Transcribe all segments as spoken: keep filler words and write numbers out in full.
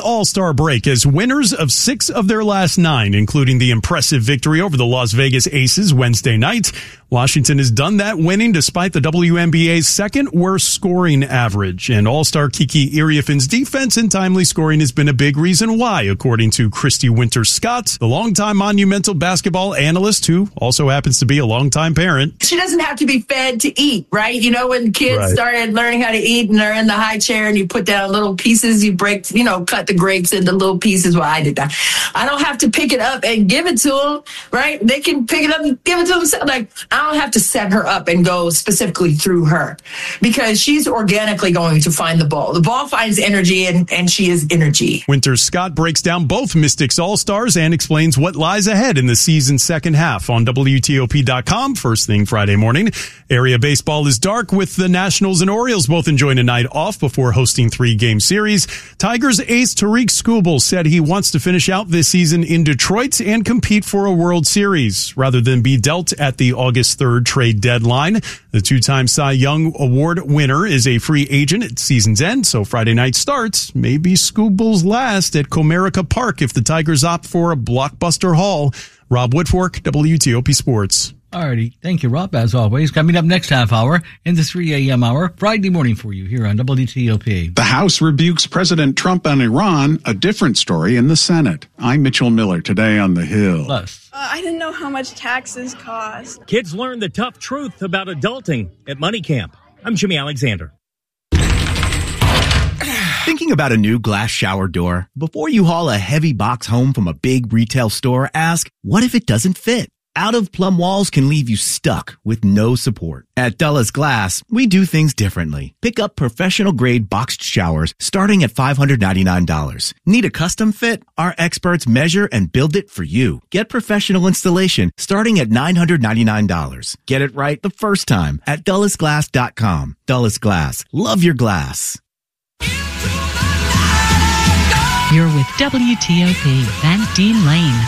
All-Star break as winners of six of their last nine, including the impressive victory over the Las Vegas Aces Wednesday night. Washington has done that, winning despite the W N B A's second worst scoring average. And All-Star Kiki Iriafin's defense and timely scoring has been a big reason why, according to Christy Winters-Scott, the longtime Monumental basketball analyst who also happens to be a longtime parent. She doesn't have to be fed to eat, right? You know, when kids Right. started learning how to eat and they're in the high chair and you put down little pieces, you break, you know, cut the grapes into little pieces. Well, I did that. I don't have to pick it up and give it to them, right? They can pick it up and give it to themselves. Like, I don't have to set her up and go specifically through her because she's organically going to find the ball. The ball finds energy and, and she is energy. Winters-Scott breaks down both Mystics All-Stars and explains what lies ahead in the season's second half on W T O P dot com first thing Friday morning. Area baseball is dark with the Nationals and Orioles both enjoying a night off before hosting three-game series. Tigers ace Tariq Skubal said he wants to finish out this season in Detroit and compete for a World Series rather than be dealt at the August third trade deadline. The two-time Cy Young Award winner is a free agent at season's end, so Friday night starts may be Skubal's last at Comerica Park if the Tigers opt for a blockbuster haul. Rob Woodfork, W T O P Sports. Alrighty. Thank you, Rob, as always. Coming up next half hour in the three a.m. hour, Friday morning for you here on W T O P. The House rebukes President Trump on Iran, a different story in the Senate. I'm Mitchell Miller, today on The Hill. Plus. Uh, I didn't know how much taxes cost. Kids learn the tough truth about adulting at Money Camp. I'm Jimmy Alexander. Thinking about a new glass shower door? Before you haul a heavy box home from a big retail store, ask, what if it doesn't fit? Out-of-plumb walls can leave you stuck with no support. At Dulles Glass, we do things differently. Pick up professional-grade boxed showers starting at five hundred ninety-nine dollars. Need a custom fit? Our experts measure and build it for you. Get professional installation starting at nine hundred ninety-nine dollars. Get it right the first time at Dulles Glass dot com. Dulles Glass. Love your glass. You're with W T O P, Van Dean Lane.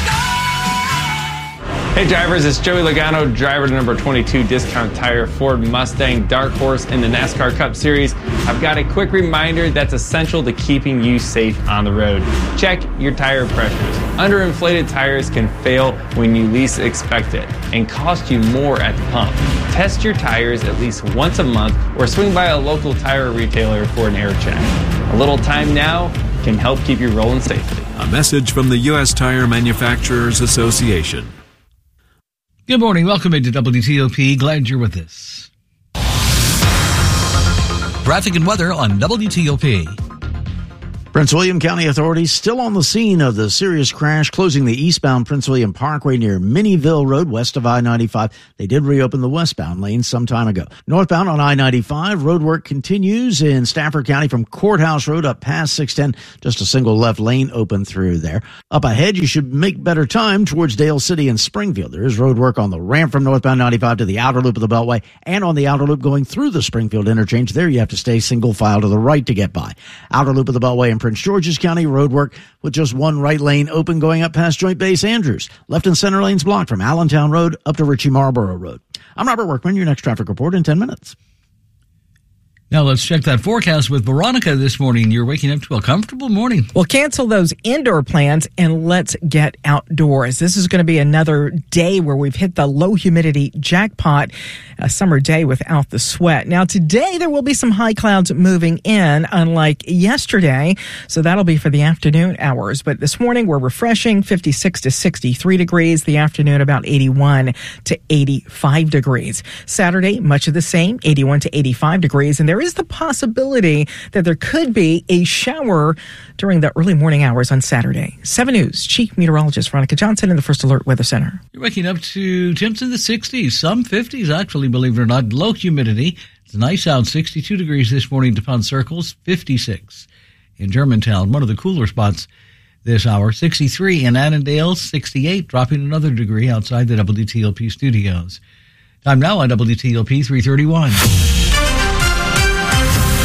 Hey drivers, it's Joey Logano, driver to number twenty-two Discount Tire Ford Mustang Dark Horse in the NASCAR Cup Series. I've got a quick reminder that's essential to keeping you safe on the road. Check your tire pressures. Underinflated tires can fail when you least expect it and cost you more at the pump. Test your tires at least once a month or swing by a local tire retailer for an air check. A little time now can help keep you rolling safely. A message from the U S Tire Manufacturers Association. Good morning. Welcome into W T O P. Glad you're with us. Traffic and weather on W T O P. Prince William County authorities still on the scene of the serious crash, closing the eastbound Prince William Parkway near Minnieville Road, west of I ninety-five. They did reopen the westbound lane some time ago. Northbound on I ninety-five, road work continues in Stafford County from Courthouse Road up past six ten. Just a single left lane open through there. Up ahead, you should make better time towards Dale City and Springfield. There is road work on the ramp from northbound ninety-five to the outer loop of the Beltway and on the outer loop going through the Springfield interchange. There you have to stay single file to the right to get by. Outer loop of the Beltway in Prince George's County, road work with just one right lane open going up past Joint Base Andrews. Left and center lanes blocked from Allentown Road up to Ritchie Marlboro Road. I'm Robert Workman, your next traffic report in ten minutes. Now let's check that forecast with Veronica this morning. You're waking up to a comfortable morning. Well, cancel those indoor plans and let's get outdoors. This is going to be another day where we've hit the low humidity jackpot, a summer day without the sweat. Now today there will be some high clouds moving in, unlike yesterday. So that'll be for the afternoon hours. But this morning we're refreshing, fifty-six to sixty-three degrees. The afternoon about eighty-one to eighty-five degrees. Saturday, much of the same, eighty-one to eighty-five degrees. And there is the possibility that there could be a shower during the early morning hours on Saturday. seven News Chief Meteorologist Veronica Johnson in the First Alert Weather Center. You're waking up to temps in the sixties, some fifties actually, believe it or not. Low humidity. It's nice out, sixty-two degrees this morning to Pond Circles, fifty-six in Germantown, one of the cooler spots this hour. sixty-three in Annandale, sixty-eight, dropping another degree outside the W T O P studios. Time now on W T O P three thirty-one.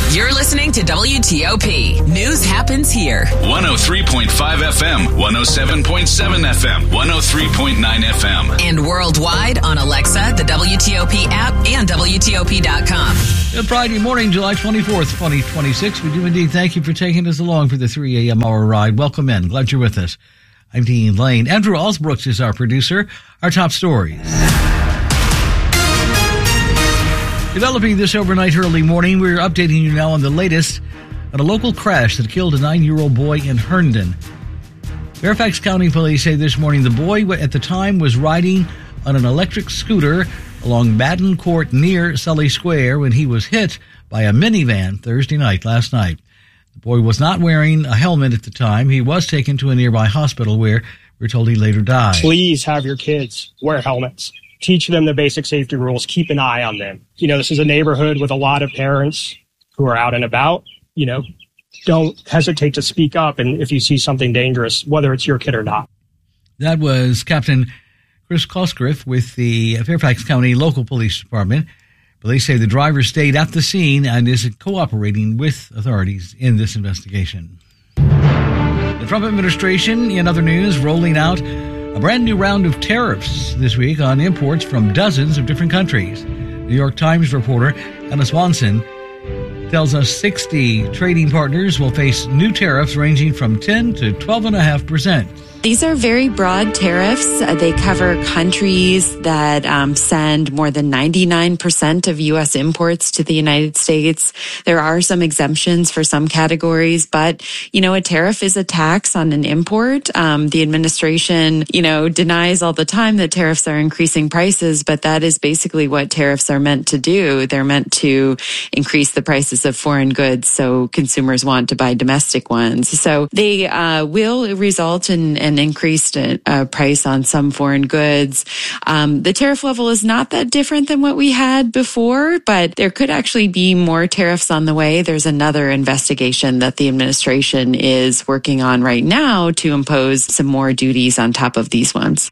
You're listening to W T O P. News happens here. one oh three point five F M, one oh seven point seven F M, one oh three point nine F M. And worldwide on Alexa, the W T O P app, and W T O P dot com. Good Friday morning, July twenty-fourth, twenty twenty-six. We do indeed thank you for taking us along for the three a.m. hour ride. Welcome in. Glad you're with us. I'm Dean Lane. Andrew Alsbrooks is our producer. Our top stories. Developing this overnight early morning, we're updating you now on the latest on a local crash that killed a nine-year-old boy in Herndon. Fairfax County Police say this morning the boy at the time was riding on an electric scooter along Madden Court near Sully Square when he was hit by a minivan Thursday night, last night. The boy was not wearing a helmet at the time. He was taken to a nearby hospital where we're told he later died. Please have your kids wear helmets. Teach them the basic safety rules. Keep an eye on them. You know, this is a neighborhood with a lot of parents who are out and about. You know, don't hesitate to speak up and if you see something dangerous, whether it's your kid or not. That was Captain Chris Cosgriff with the Fairfax County Local Police Department. Police say the driver stayed at the scene and is cooperating with authorities in this investigation. The Trump administration, in other news, rolling out a brand new round of tariffs this week on imports from dozens of different countries. New York Times reporter Anna Swanson tells us sixty trading partners will face new tariffs ranging from ten to twelve point five percent. These are very broad tariffs. Uh, they cover countries that um, send more than ninety-nine percent of U S imports to the United States. There are some exemptions for some categories, but, you know, a tariff is a tax on an import. Um, the administration, you know, denies all the time that tariffs are increasing prices, but that is basically what tariffs are meant to do. They're meant to increase the prices of foreign goods so consumers want to buy domestic ones. So they uh, will result in, in increased uh, price on some foreign goods. Um, the tariff level is not that different than what we had before, but there could actually be more tariffs on the way. There's another investigation that the administration is working on right now to impose some more duties on top of these ones.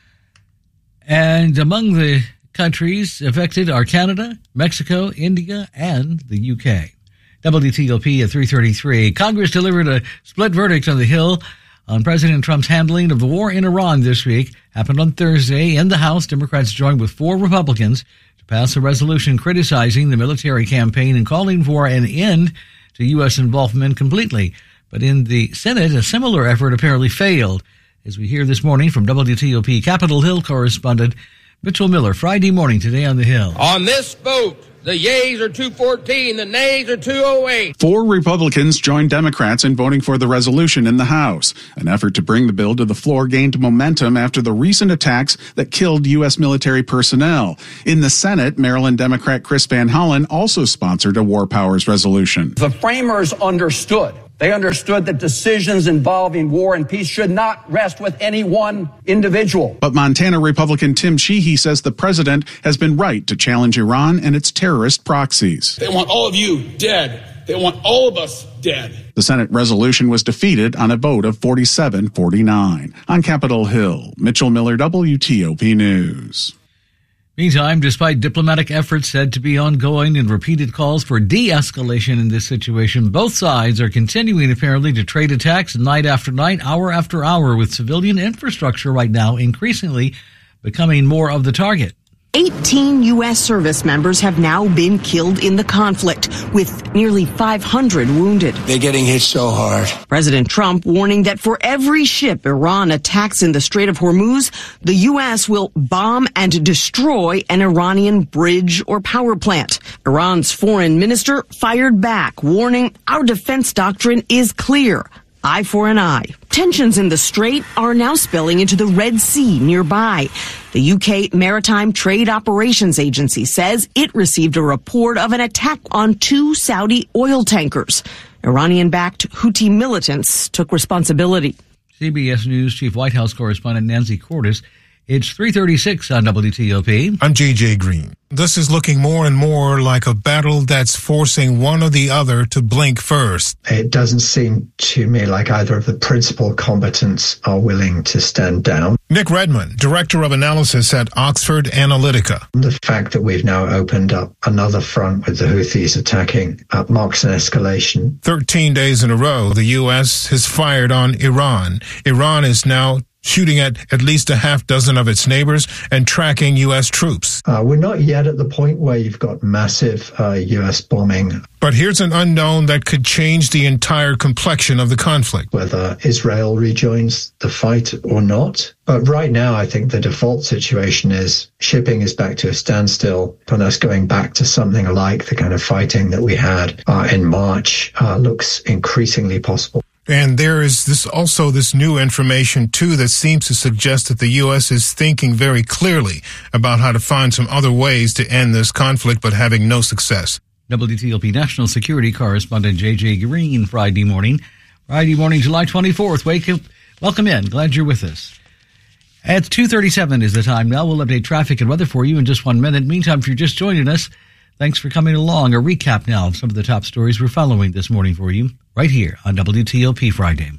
And among the countries affected are Canada, Mexico, India, and the U K. W T O P at three thirty-three. Congress delivered a split verdict on the Hill on President Trump's handling of the war in Iran this week. Happened on Thursday. In the House, Democrats joined with four Republicans to pass a resolution criticizing the military campaign and calling for an end to U S involvement completely. But in the Senate, a similar effort apparently failed. As we hear this morning from W T O P Capitol Hill correspondent Mitchell Miller, Friday morning today on the Hill. On this vote, the yeas are two fourteen, the nays are two oh eight. Four Republicans joined Democrats in voting for the resolution in the House. An effort to bring the bill to the floor gained momentum after the recent attacks that killed U S military personnel. In the Senate, Maryland Democrat Chris Van Hollen also sponsored a war powers resolution. The framers understood. They understood that decisions involving war and peace should not rest with any one individual. But Montana Republican Tim Sheehy says the president has been right to challenge Iran and its terrorist proxies. They want all of you dead. They want all of us dead. The Senate resolution was defeated on a vote of forty-seven forty-nine. On Capitol Hill, Mitchell Miller, W T O P News. Meantime, despite diplomatic efforts said to be ongoing and repeated calls for de-escalation in this situation, both sides are continuing apparently to trade attacks night after night, hour after hour, with civilian infrastructure right now increasingly becoming more of the target. eighteen U S service members have now been killed in the conflict, with nearly five hundred wounded. They're getting hit so hard. President Trump warning that for every ship Iran attacks in the Strait of Hormuz, the U S will bomb and destroy an Iranian bridge or power plant. Iran's foreign minister fired back, warning our defense doctrine is clear. Eye for an eye. Tensions in the strait are now spilling into the Red Sea nearby. The U K Maritime Trade Operations Agency says it received a report of an attack on two Saudi oil tankers. Iranian-backed Houthi militants took responsibility. C B S News Chief White House correspondent Nancy Cordes It's three thirty-six on W T O P. I'm J J Green. This is looking more and more like a battle that's forcing one or the other to blink first. It doesn't seem to me like either of the principal combatants are willing to stand down. Nick Redmond, Director of Analysis at Oxford Analytica. The fact that we've now opened up another front with the Houthis attacking uh, marks an escalation. Thirteen days in a row, the U S has fired on Iran. Iran is now shooting at at least a half dozen of its neighbors and tracking U S troops. Uh, we're not yet at the point where you've got massive uh, U S bombing. But here's an unknown that could change the entire complexion of the conflict. Whether Israel rejoins the fight or not. But right now, I think the default situation is shipping is back to a standstill, and us going back to something like the kind of fighting that we had uh, in March uh, looks increasingly possible. And there is this also this new information, too, that seems to suggest that the U S is thinking very clearly about how to find some other ways to end this conflict, but having no success. W T O P National Security Correspondent J J Green, Friday morning. Friday morning, July twenty-fourth. Wake up. Welcome in. Glad you're with us. At two thirty-seven is the time now. We'll update traffic and weather for you in just one minute. Meantime, if you're just joining us, thanks for coming along. A recap now of some of the top stories we're following this morning for you, right here on W T O P Friday.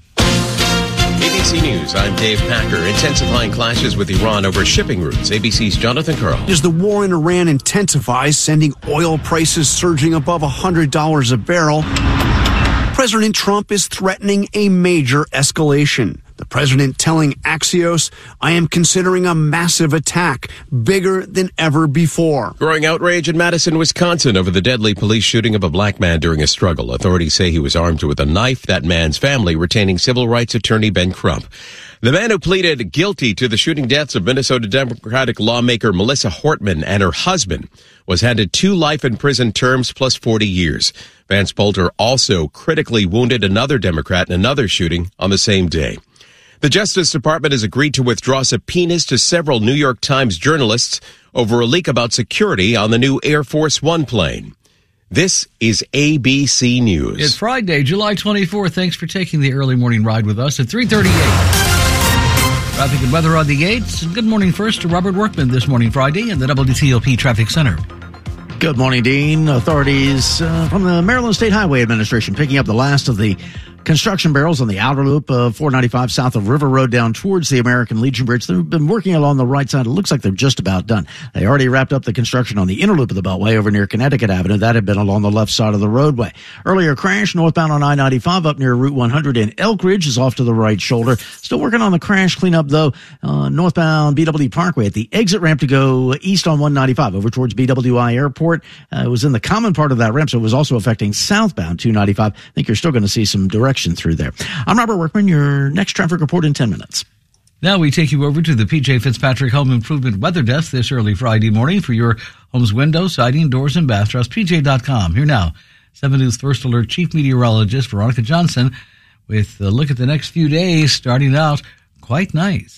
A B C News, I'm Dave Packer. Intensifying clashes with Iran over shipping routes. A B C's Jonathan Curl. As the war in Iran intensifies, sending oil prices surging above one hundred dollars a barrel, President Trump is threatening a major escalation. The president telling Axios, I am considering a massive attack, bigger than ever before. Growing outrage in Madison, Wisconsin over the deadly police shooting of a black man during a struggle. Authorities say he was armed with a knife. That man's family retaining civil rights attorney Ben Crump. The man who pleaded guilty to the shooting deaths of Minnesota Democratic lawmaker Melissa Hortman and her husband was handed two life in prison terms plus forty years. Vance Poulter also critically wounded another Democrat in another shooting on the same day. The Justice Department has agreed to withdraw subpoenas to several New York Times journalists over a leak about security on the new Air Force One plane. This is A B C News. It's Friday, July twenty-fourth. Thanks for taking the early morning ride with us at three thirty-eight. Traffic and weather on the eights. Good morning first to Robert Workman this morning, Friday, in the W T O P Traffic Center. Good morning, Dean. Authorities uh, from the Maryland State Highway Administration picking up the last of the construction barrels on the outer loop of four ninety-five south of River Road down towards the American Legion Bridge. They've been working along the right side. It looks like they're just about done. They already wrapped up the construction on the inner loop of the Beltway over near Connecticut Avenue. That had been along the left side of the roadway. Earlier crash northbound on I ninety-five up near Route one hundred in Elk Ridge is off to the right shoulder. Still working on the crash cleanup, though, uh, northbound B W Parkway at the exit ramp to go east on one ninety-five over towards B W I Airport. Uh, it was in the common part of that ramp, so it was also affecting southbound two ninety-five. I think you're still going to see some direction through there. I'm Robert Workman. Your next traffic report in ten minutes. Now we take you over to the P J Fitzpatrick Home Improvement Weather Desk this early Friday morning for your home's windows, siding, doors, and bathtubs. P J dot com. Here now, seven News First Alert Chief Meteorologist Veronica Johnson with a look at the next few days, starting out quite nice.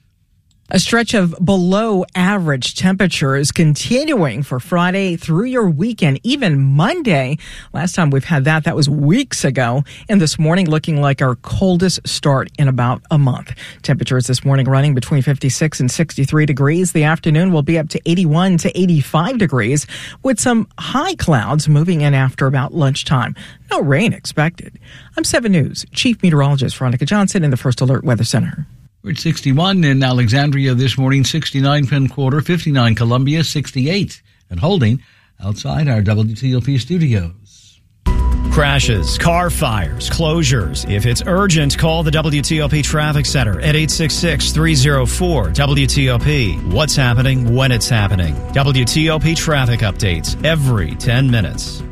A stretch of below average temperatures continuing for Friday through your weekend, even Monday. Last time we've had that, that was weeks ago. And this morning looking like our coldest start in about a month. Temperatures this morning running between fifty-six and sixty-three degrees. The afternoon will be up to eighty-one to eighty-five degrees with some high clouds moving in after about lunchtime. No rain expected. I'm seven News Chief Meteorologist Veronica Johnson in the First Alert Weather Center. We're at sixty-one in Alexandria this morning, sixty-nine Penn Quarter, fifty-nine Columbia, sixty-eight and holding outside our W T O P studios. Crashes, car fires, closures. If it's urgent, call the W T O P Traffic Center at eight six six, three oh four, W T O P. What's happening when it's happening. W T O P traffic updates every ten minutes.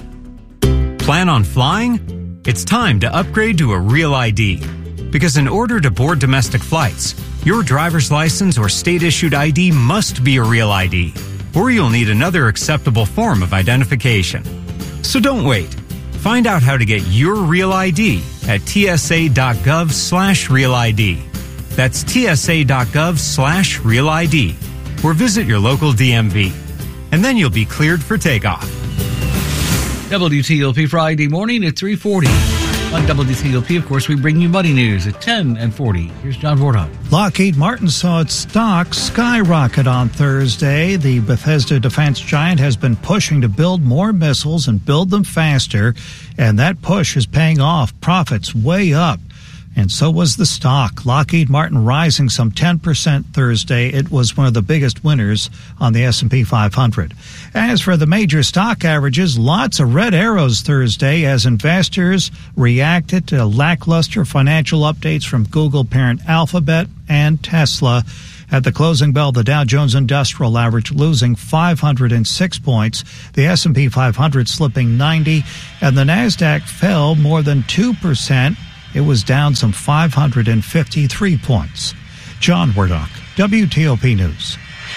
Plan on flying? It's time to upgrade to a Real I D. Because in order to board domestic flights, your driver's license or state-issued I D must be a Real I D, or you'll need another acceptable form of identification. So don't wait. Find out how to get your Real I D at tsa.gov slash Real ID. That's tsa.gov slash Real ID, or visit your local D M V. And then you'll be cleared for takeoff. W T O P Friday morning at three forty. On W T O P, of course, we bring you money news at ten and forty. Here's John Vordock. Lockheed Martin saw its stock skyrocket on Thursday. The Bethesda defense giant has been pushing to build more missiles and build them faster, and that push is paying off. Profits way up. And so was the stock. Lockheed Martin rising some ten percent Thursday. It was one of the biggest winners on the S and P five hundred. As for the major stock averages, lots of red arrows Thursday as investors reacted to lackluster financial updates from Google parent Alphabet and Tesla. At the closing bell, the Dow Jones Industrial Average losing five hundred six points, the S and P five hundred slipping ninety, and the Nasdaq fell more than two percent. It was down some five hundred fifty-three points. John Wardock, W T O P News.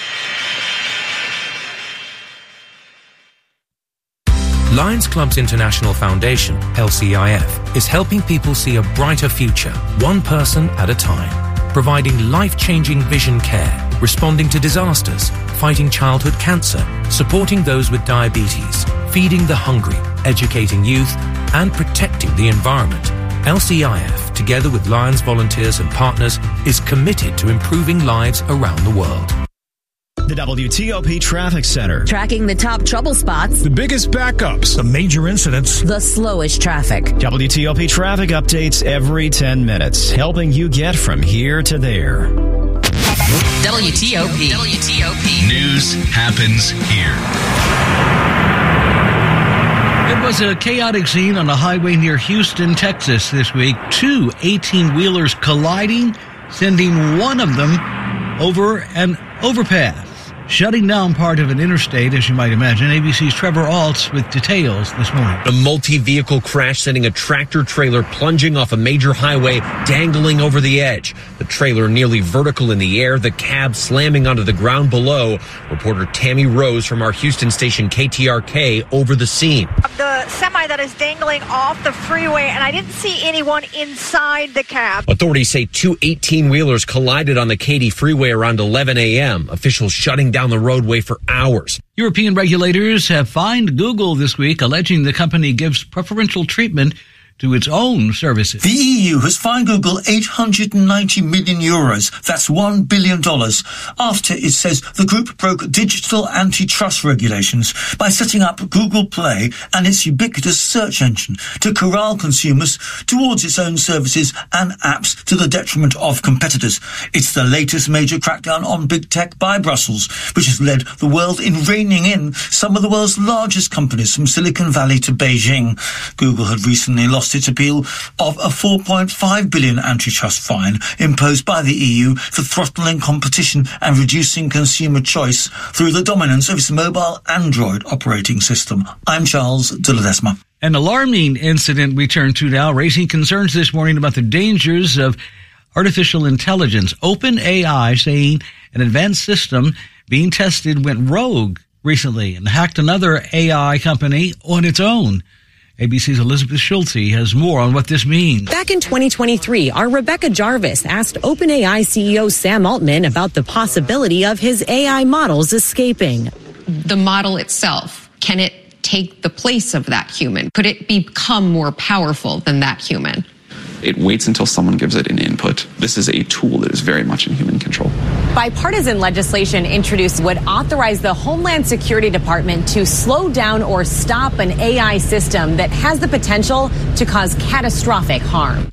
Lions Clubs International Foundation, L C I F, is helping people see a brighter future, one person at a time, providing life-changing vision care, responding to disasters, fighting childhood cancer, supporting those with diabetes, feeding the hungry, educating youth, and protecting the environment. L C I F, together with Lions volunteers and partners, is committed to improving lives around the world. The W T O P Traffic Center. Tracking the top trouble spots. The biggest backups. The major incidents. The slowest traffic. W T O P traffic updates every ten minutes, helping you get from here to there. W T O P. W T O P. News happens here. It was a chaotic scene on a highway near Houston, Texas this week. Two eighteen-wheelers colliding, sending one of them over an overpass, shutting down part of an interstate, as you might imagine. A B C's Trevor Alts with details this morning. The multi-vehicle crash sending a tractor-trailer plunging off a major highway, dangling over the edge. The trailer nearly vertical in the air, the cab slamming onto the ground below. Reporter Tammy Rose from our Houston station K T R K over the scene. The semi that is dangling off the freeway, and I didn't see anyone inside the cab. Authorities say two eighteen-wheelers collided on the Katy freeway around eleven a.m. Officials shutting down the roadway for hours. European regulators have fined Google this week, alleging the company gives preferential treatment to its own services. The E U has fined Google eight hundred ninety million euros, that's one billion dollars, after it says the group broke digital antitrust regulations by setting up Google Play and its ubiquitous search engine to corral consumers towards its own services and apps to the detriment of competitors. It's the latest major crackdown on big tech by Brussels, which has led the world in reining in some of the world's largest companies from Silicon Valley to Beijing. Google had recently lost its appeal of a four point five billion antitrust fine imposed by the E U for throttling competition and reducing consumer choice through the dominance of its mobile Android operating system. I'm Charles de Ledesma. An alarming incident we turn to now, raising concerns this morning about the dangers of artificial intelligence. OpenAI saying an advanced system being tested went rogue recently and hacked another A I company on its own. A B C's Elizabeth Schulte has more on what this means. Back in twenty twenty-three, our Rebecca Jarvis asked OpenAI C E O Sam Altman about the possibility of his A I models escaping. The model itself, can it take the place of that human? Could it become more powerful than that human? It waits until someone gives it an input. This is a tool that is very much in human control. Bipartisan legislation introduced would authorize the Homeland Security Department to slow down or stop an A I system that has the potential to cause catastrophic harm.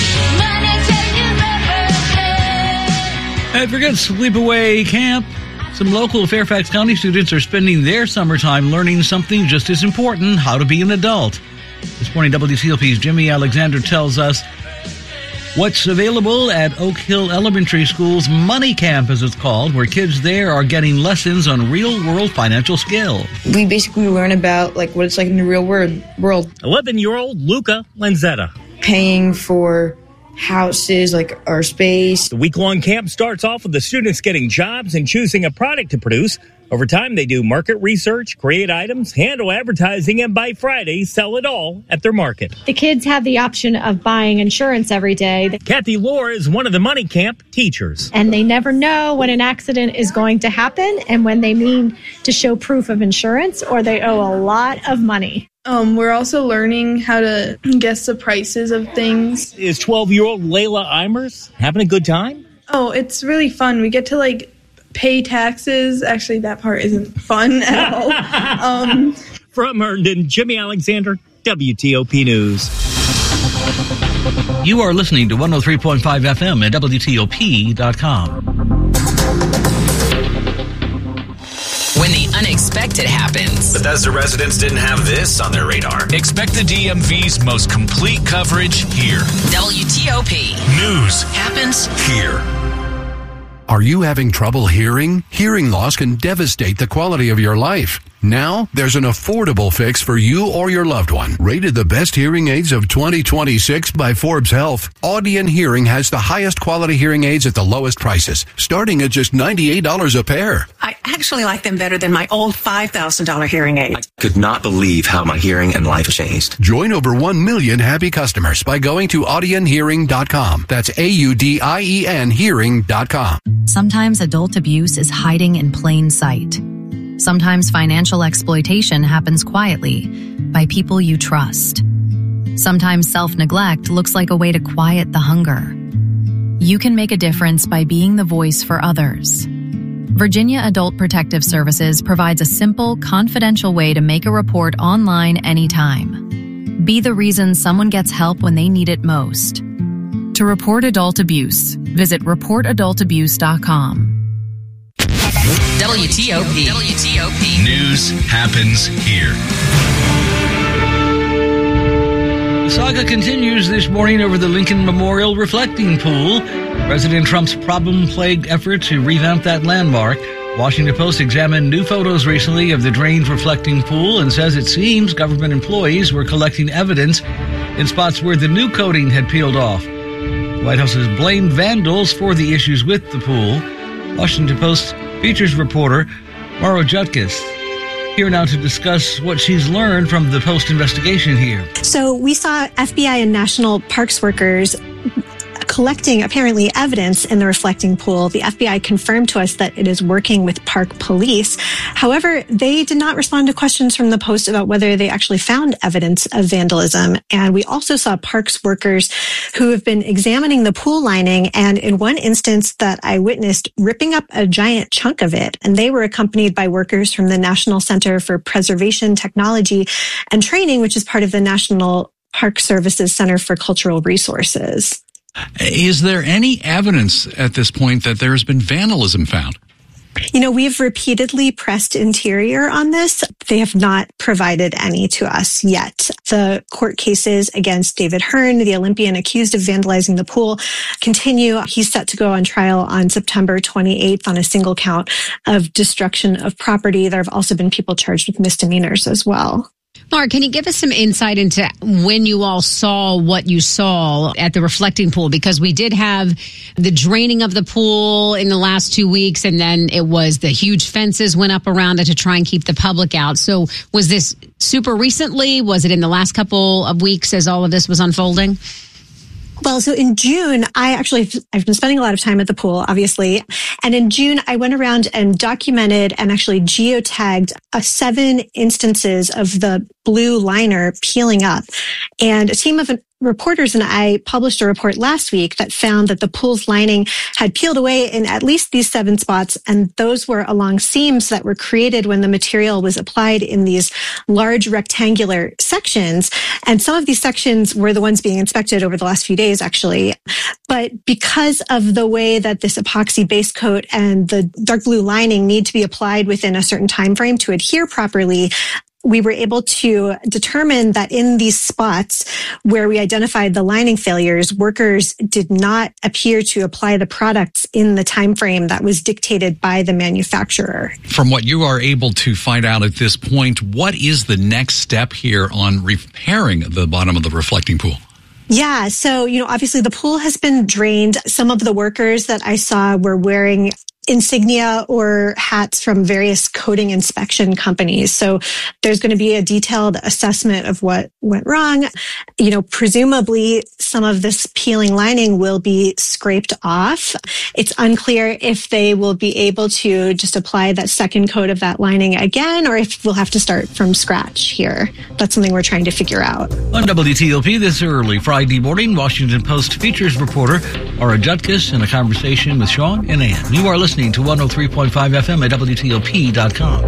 And forget sleepaway camp. Some local Fairfax County students are spending their summertime learning something just as important, how to be an adult. This morning, W T O P's Jimmy Alexander tells us what's available at Oak Hill Elementary School's Money Camp, as it's called, where kids there are getting lessons on real-world financial skills. We basically learn about like what it's like in the real world. eleven-year-old Luca Lanzetta. Paying for houses, like our space. The week-long camp starts off with the students getting jobs and choosing a product to produce. Over time, they do market research, create items, handle advertising, and by Friday, sell it all at their market. The kids have the option of buying insurance every day. Kathy Lohr is one of the Money Camp teachers. And they never know when an accident is going to happen and when they mean to show proof of insurance or they owe a lot of money. Um, we're also learning how to guess the prices of things. Is twelve-year-old Layla Eimers having a good time? Oh, it's really fun. We get to, like, pay taxes. Actually, that part isn't fun at all. Um, From Herndon, Jimmy Alexander, W T O P News. You are listening to one oh three point five F M at W T O P dot com. When the unexpected happens. Bethesda residents didn't have this on their radar. Expect the D M V's most complete coverage here. W T O P. News happens here. Are you having trouble hearing? Hearing loss can devastate the quality of your life. Now, there's an affordable fix for you or your loved one. Rated the best hearing aids of twenty twenty-six by Forbes Health, Audien Hearing has the highest quality hearing aids at the lowest prices, starting at just ninety-eight dollars a pair. I actually like them better than my old five thousand dollars hearing aid. I could not believe how my hearing and life changed. Join over one million happy customers by going to audien hearing dot com. That's A U D I E N hearing dot com. Sometimes adult abuse is hiding in plain sight. Sometimes financial exploitation happens quietly by people you trust. Sometimes self-neglect looks like a way to quiet the hunger. You can make a difference by being the voice for others. Virginia Adult Protective Services provides a simple, confidential way to make a report online anytime. Be the reason someone gets help when they need it most. To report adult abuse, visit report adult abuse dot com. W T O P. W T O P. News happens here. The saga continues this morning over the Lincoln Memorial Reflecting Pool. President Trump's problem-plagued effort to revamp that landmark. Washington Post examined new photos recently of the drained reflecting pool and says it seems government employees were collecting evidence in spots where the new coating had peeled off. The White House has blamed vandals for the issues with the pool. Washington Post features reporter Mara Jutkus here now to discuss what she's learned from the Post investigation here. So we saw F B I and National Parks workers collecting apparently evidence in the reflecting pool. The F B I confirmed to us that it is working with park police. However, they did not respond to questions from the Post about whether they actually found evidence of vandalism. And we also saw parks workers who have been examining the pool lining, and in one instance that I witnessed, ripping up a giant chunk of it. And they were accompanied by workers from the National Center for Preservation Technology and Training, which is part of the National Park Services Center for Cultural Resources. Is there any evidence at this point that there has been vandalism found? You know, we've repeatedly pressed Interior on this. They have not provided any to us yet. The court cases against David Hearn, the Olympian accused of vandalizing the pool, continue. He's set to go on trial on September twenty-eighth on a single count of destruction of property. There have also been people charged with misdemeanors as well. Laura, can you give us some insight into when you all saw what you saw at the reflecting pool? Because we did have the draining of the pool in the last two weeks, and then it was the huge fences went up around it to try and keep the public out. So was this super recently? Was it in the last couple of weeks as all of this was unfolding? Well, so in June, I actually, I've been spending a lot of time at the pool, obviously. And in June, I went around and documented and actually geotagged uh, seven instances of the blue liner peeling up. And a team of reporters and I published a report last week that found that the pool's lining had peeled away in at least these seven spots. And those were along seams that were created when the material was applied in these large rectangular sections. And some of these sections were the ones being inspected over the last few days, actually. But because of the way that this epoxy base coat and the dark blue lining need to be applied within a certain time frame to adhere properly, we were able to determine that in these spots where we identified the lining failures, workers did not appear to apply the products in the time frame that was dictated by the manufacturer. From what you are able to find out at this point, what is the next step here on repairing the bottom of the reflecting pool? Yeah, so, you know, obviously the pool has been drained. Some of the workers that I saw were wearing insignia or hats from various coating inspection companies. So there's going to be a detailed assessment of what went wrong. You know, presumably some of this peeling lining will be scraped off. It's unclear if they will be able to just apply that second coat of that lining again, or if we'll have to start from scratch here. That's something we're trying to figure out. On W T O P this early Friday morning, Washington Post features reporter Aura Jutkus in a conversation with Sean and Ann. You are listening to one oh three point five F M at W T O P dot com.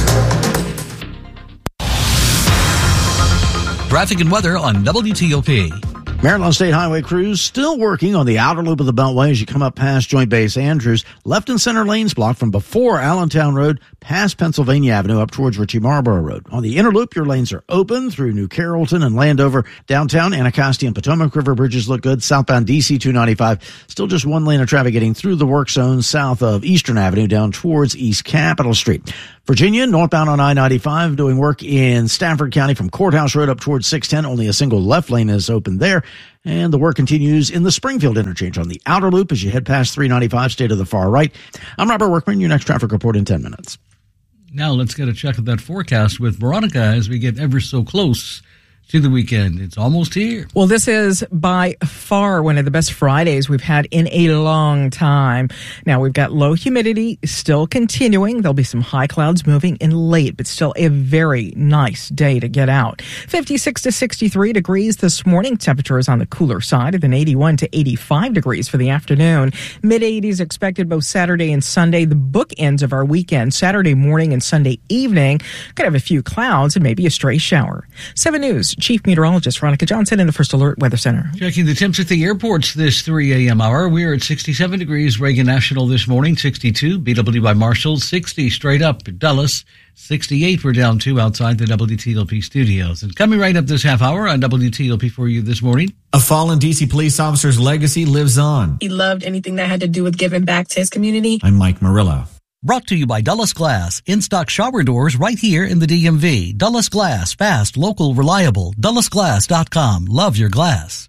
Traffic and weather on W T O P. Maryland State Highway crews still working on the outer loop of the Beltway as you come up past Joint Base Andrews. Left and center lanes blocked from before Allentown Road past Pennsylvania Avenue up towards Ritchie Marlboro Road. On the inner loop, your lanes are open through New Carrollton and Landover. Downtown, Anacostia and Potomac River bridges look good. Southbound D C two ninety-five, still just one lane of traffic getting through the work zone south of Eastern Avenue down towards East Capitol Street. Virginia, northbound on I ninety-five, doing work in Stafford County from Courthouse Road up towards six ten. Only a single left lane is open there. And the work continues in the Springfield interchange on the outer loop as you head past three ninety-five, stay to the far right. I'm Robert Workman, your next traffic report in ten minutes. Now let's get a check of that forecast with Veronica as we get ever so close to the weekend. It's almost here. Well, this is by far one of the best Fridays we've had in a long time. Now, we've got low humidity still continuing. There'll be some high clouds moving in late, but still a very nice day to get out. fifty-six to sixty-three degrees this morning. Temperature is on the cooler side, and then eighty-one to eighty-five degrees for the afternoon. mid-eighties expected both Saturday and Sunday. The bookends of our weekend, Saturday morning and Sunday evening, could have a few clouds and maybe a stray shower. seven News Chief Meteorologist Veronica Johnson in the First Alert Weather Center. Checking the temps at the airports this three a.m. hour. We're at sixty-seven degrees Reagan National this morning, sixty-two. B W by Marshall, sixty straight up at Dulles, sixty-eight we're down to outside the W T O P studios. And coming right up this half hour on W T O P for you this morning. A fallen D C police officer's legacy lives on. He loved anything that had to do with giving back to his community. I'm Mike Murillo. Brought to you by Dulles Glass. In-stock shower doors right here in the D M V. Dulles Glass. Fast, local, reliable. Dulles Glass dot com. Love your glass.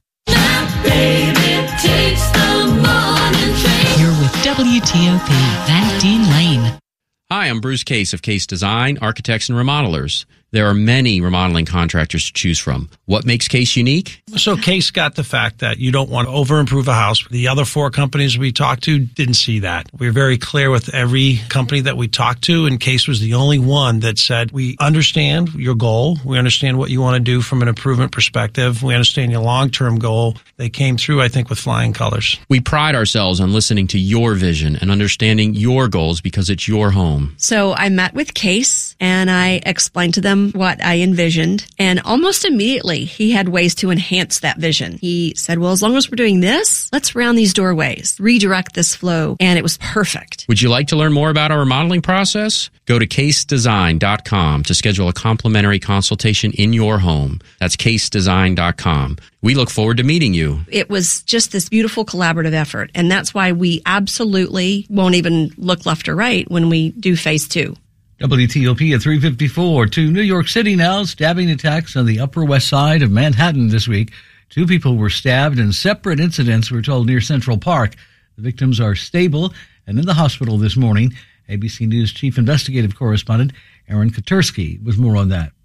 Baby takes the morning train. You're with W T O P, Van Dean Lane. Hi, I'm Bruce Case of Case Design, Architects and Remodelers. There are many remodeling contractors to choose from. What makes Case unique? So Case got the fact that you don't want to over-improve a house. The other four companies we talked to didn't see that. We were very clear with every company that we talked to, and Case was the only one that said, we understand your goal. We understand what you want to do from an improvement perspective. We understand your long-term goal. They came through, I think, with flying colors. We pride ourselves on listening to your vision and understanding your goals because it's your home. So I met with Case, and I explained to them what I envisioned, and almost immediately he had ways to enhance that vision. He said, well, as long as we're doing this, let's round these doorways, redirect this flow, and it was perfect. Would you like to learn more about our remodeling process? Go to case design dot com to schedule a complimentary consultation in your home. That's case design dot com. We look forward to meeting you. It was just this beautiful collaborative effort, and that's why we absolutely won't even look left or right when we do phase two. W T O P at three fifty-four. To New York City now. Stabbing attacks on the Upper West Side of Manhattan this week. Two people were stabbed in separate incidents, we're told, near Central Park. The victims are stable and in the hospital this morning. A B C News chief investigative correspondent Aaron Katursky with more on that.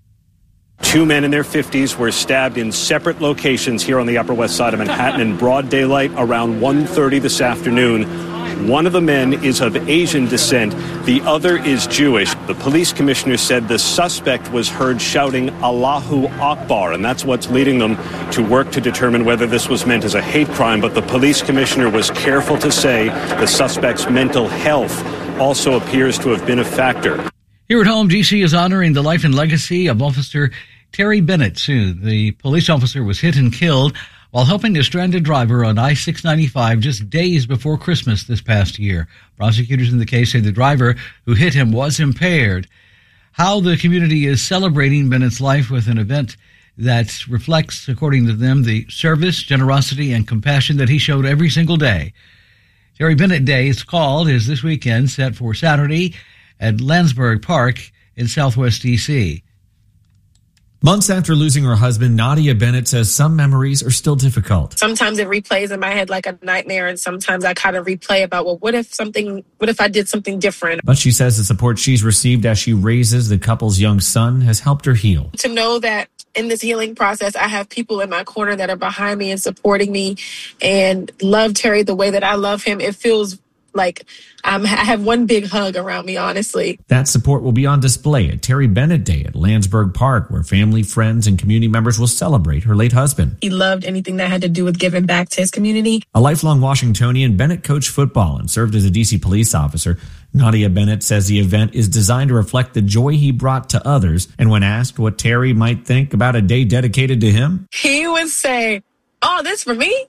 Two men in their fifties were stabbed in separate locations here on the Upper West Side of Manhattan in broad daylight around one thirty this afternoon. One of the men is of Asian descent. The other is Jewish. The police commissioner said the suspect was heard shouting Allahu Akbar, and that's what's leading them to work to determine whether this was meant as a hate crime. But the police commissioner was careful to say the suspect's mental health also appears to have been a factor. Here at home, G C is honoring the life and legacy of Officer Terry Bennett. Soon, the police officer was hit and killed while helping a stranded driver on I six ninety-five just days before Christmas this past year. Prosecutors in the case say the driver who hit him was impaired. How the community is celebrating Bennett's life with an event that reflects, according to them, the service, generosity, and compassion that he showed every single day. Terry Bennett Day, it's called, is this weekend, set for Saturday at Landsberg Park in Southwest D C Months after losing her husband, Nadia Bennett says some memories are still difficult. Sometimes it replays in my head like a nightmare, and sometimes I kind of replay about, well, what if something, what if I did something different? But she says the support she's received as she raises the couple's young son has helped her heal. To know that in this healing process, I have people in my corner that are behind me and supporting me and love Terry the way that I love him, it feels like um, I have one big hug around me, honestly. That support will be on display at Terry Bennett Day at Landsberg Park, where family, friends, and community members will celebrate her late husband. He loved anything that had to do with giving back to his community. A lifelong Washingtonian, Bennett coached football and served as a D C police officer. Nadia Bennett says the event is designed to reflect the joy he brought to others. And when asked what Terry might think about a day dedicated to him, he would say, "Oh, this for me?"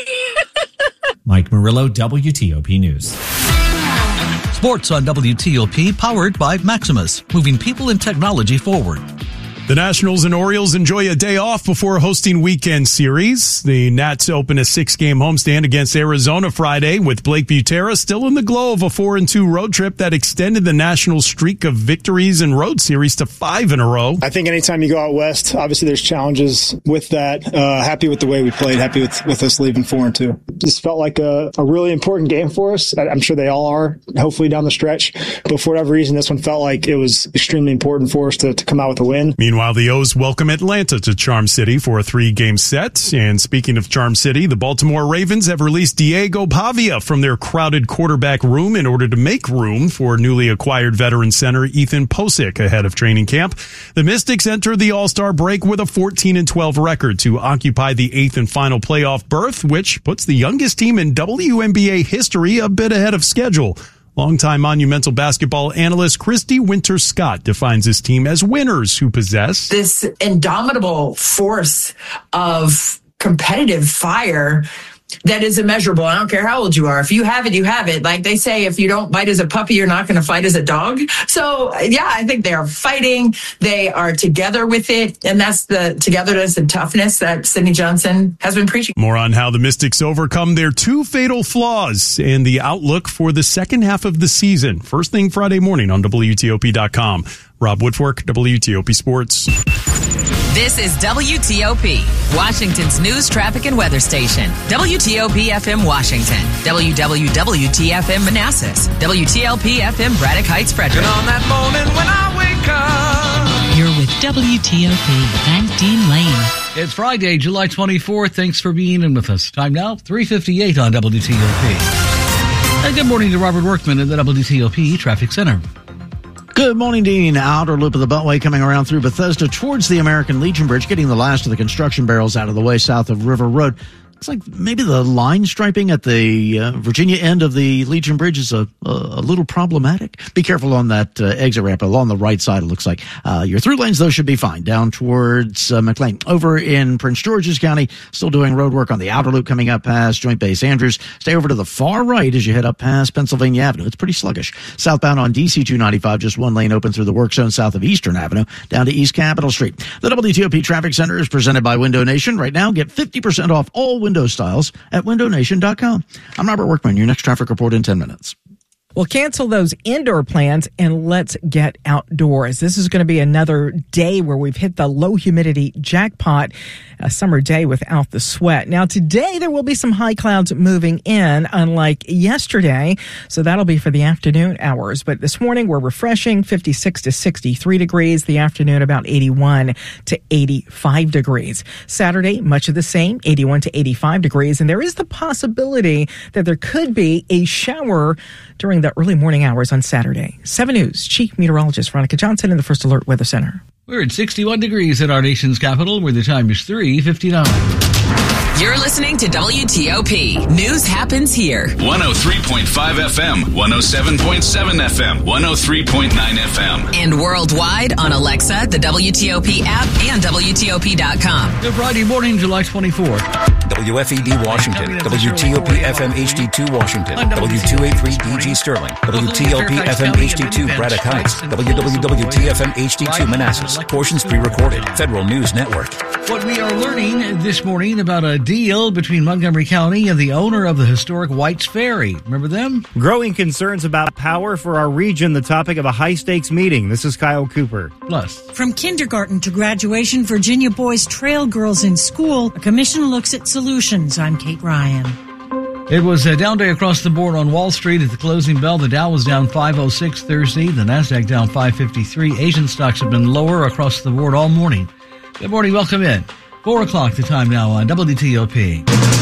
Mike Murillo, W T O P News. Sports on W T O P, powered by Maximus, moving people and technology forward. The Nationals and Orioles enjoy a day off before hosting weekend series. The Nats open a six-game homestand against Arizona Friday, with Blake Butera still in the glow of a four and two road trip that extended the Nationals' streak of victories in road series to five in a row. I think anytime you go out west, obviously there's challenges with that. Uh, happy with the way we played, happy with, with us leaving four and two. This felt like a, a really important game for us. I, I'm sure they all are, hopefully down the stretch. But for whatever reason, this one felt like it was extremely important for us to, to come out with a win. Meanwhile, Meanwhile, the O's welcome Atlanta to Charm City for a three-game set. And speaking of Charm City, the Baltimore Ravens have released Diego Pavia from their crowded quarterback room in order to make room for newly acquired veteran center Ethan Posick ahead of training camp. The Mystics enter the All-Star break with a fourteen and twelve record to occupy the eighth and final playoff berth, which puts the youngest team in W N B A history a bit ahead of schedule. Longtime Monumental basketball analyst Christy Winter-Scott defines his team as winners who possess this indomitable force of competitive fire that is immeasurable. I don't care how old you are. If you have it, you have it. Like they say, if you don't bite as a puppy, you're not going to fight as a dog. So, yeah, I think they are fighting. They are together with it. And that's the togetherness and toughness that Sidney Johnson has been preaching. More on how the Mystics overcome their two fatal flaws and the outlook for the second half of the season. First thing Friday morning on W T O P dot com. Rob Woodfork, W T O P Sports. This is W T O P, Washington's news, traffic, and weather station. W T O P F M Washington, W W W T F M Manassas, W T L P F M Braddock Heights, Frederick. And on that morning when I wake up, you're with W T O P, Van Dean Lane. It's Friday, July twenty-fourth. Thanks for being in with us. Time now, three fifty-eight on W T O P. And good morning to Robert Workman at the W T O P Traffic Center. Good morning, Dean. Outer loop of the Beltway coming around through Bethesda towards the American Legion Bridge, getting the last of the construction barrels out of the way south of River Road. Looks like maybe the line striping at the uh, Virginia end of the Legion Bridge is a, a, a little problematic. Be careful on that uh, exit ramp along the right side, it looks like. Uh, your through lanes, though, should be fine. Down towards uh, McLean. Over in Prince George's County, still doing road work on the outer loop coming up past Joint Base Andrews. Stay over to the far right as you head up past Pennsylvania Avenue. It's pretty sluggish. Southbound on D C two ninety-five, just one lane open through the work zone south of Eastern Avenue down to East Capitol Street. The W T O P Traffic Center is presented by Window Nation. Right now, get fifty percent off all window styles at window nation dot com. I'm Robert Workman. Your next traffic report in ten minutes. Well, cancel those indoor plans and let's get outdoors. This is going to be another day where we've hit the low humidity jackpot, a summer day without the sweat. Now, today there will be some high clouds moving in, unlike yesterday. So that'll be for the afternoon hours. But this morning we're refreshing, fifty-six to sixty-three degrees. The afternoon about eighty-one to eighty-five degrees. Saturday, much of the same, eighty-one to eighty-five degrees. And there is the possibility that there could be a shower during the early morning hours on Saturday. seven News Chief Meteorologist Veronica Johnson in the First Alert Weather Center. We're at sixty-one degrees at our nation's capital, where the time is three fifty-nine. You're listening to W T O P. News happens here. one oh three point five F M, one oh seven point seven F M, one oh three point nine F M. And worldwide on Alexa, the W T O P app, and W T O P dot com. Good Friday morning, July twenty-fourth. W F E D Washington, W T O P F M H D two Washington, W two eighty-three D G Sterling, W T L P F M H D two Braddock Heights, W W W T F M H D two Manassas. Portions pre-recorded. Federal News Network. What we are learning this morning talking about a deal between Montgomery County and the owner of the historic White's Ferry. Remember them? Growing concerns about power for our region, the topic of a high-stakes meeting. This is Kyle Cooper. Plus, from kindergarten to graduation, Virginia boys trail girls in school. A commission looks at solutions. I'm Kate Ryan. It was a down day across the board on Wall Street at the closing bell. The Dow was down five oh six Thursday. The Nasdaq down five fifty-three. Asian stocks have been lower across the board all morning. Good morning. Welcome in. Four o'clock the time now on W T O P.